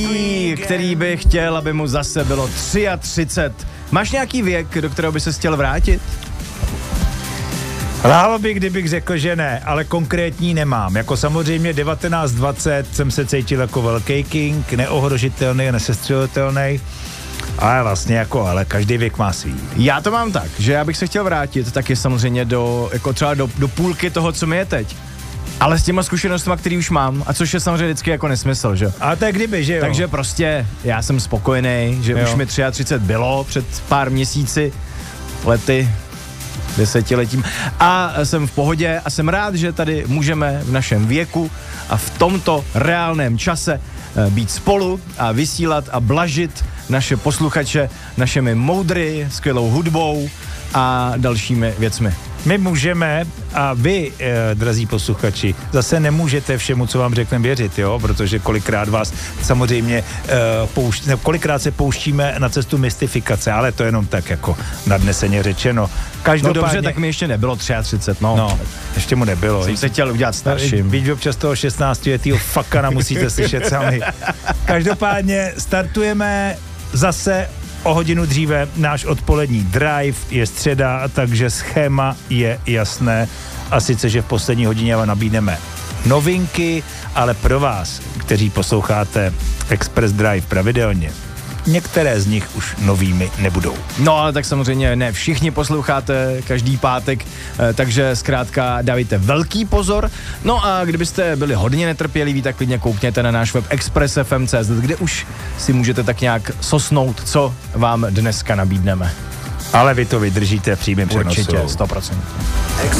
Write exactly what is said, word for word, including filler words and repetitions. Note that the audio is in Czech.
který by chtěl, aby mu zase bylo třicet tři. Máš nějaký věk, do kterého by se chtěl vrátit? Lhalo by, kdybych řekl, že ne, ale konkrétní nemám. Jako samozřejmě devatenáct dvacet jsem se cítil jako velký king, neohrožitelný, nesestřelitelný. Ale vlastně jako, ale každý věk má svý. Já to mám tak, že já bych se chtěl vrátit taky samozřejmě do, jako třeba do, do půlky toho, co mi je teď. Ale s těma zkušenostmi, který už mám, a což je samozřejmě vždycky jako nesmysl, že? Ale to je kdyby, že jo? Takže prostě já jsem spokojený, že jo. Už mi třicet tři bylo před pár měsíci, lety, desetiletím a jsem v pohodě a jsem rád, že tady můžeme v našem věku a v tomto reálném čase být spolu a vysílat a blažit naše posluchače našimi moudry, skvělou hudbou a dalšími věcmi. My můžeme a vy, eh, drazí posluchači, zase nemůžete všemu, co vám řekneme, věřit, jo, protože kolikrát vás samozřejmě eh, poušť, ne, kolikrát se pouštíme na cestu mystifikace, ale to jenom tak jako nadneseně řečeno. Každopádně... No dobře, tak mi ještě nebylo třicet tři, no. No, ještě mu nebylo. Jsem se chtěl udělat starším. Víš, občas toho šestnáctiletýho fakana musíte slyšet sami. Každopádně startujeme zase o hodinu dříve náš odpolední drive, je středa, takže schéma je jasné. A sice, že v poslední hodině vám nabídneme novinky, ale pro vás, kteří posloucháte Express Drive pravidelně, některé z nich už novými nebudou. No ale tak samozřejmě ne všichni posloucháte každý pátek, takže zkrátka dávejte velký pozor. No a kdybyste byli hodně netrpěliví, tak klidně koukněte na náš web express f m tečka c z, kde už si můžete tak nějak sosnout, co vám dneska nabídneme. Ale vy to vydržíte v přímém přenosu. Určitě, sto procent.